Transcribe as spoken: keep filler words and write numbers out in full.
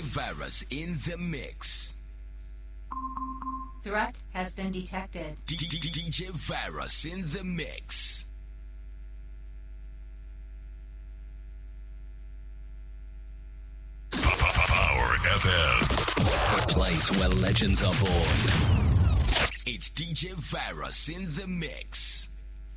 Virus in the mix. Threat has been detected. D J Virus in the mix. Power F M. The place where legends are born. It's D J Virus in the mix.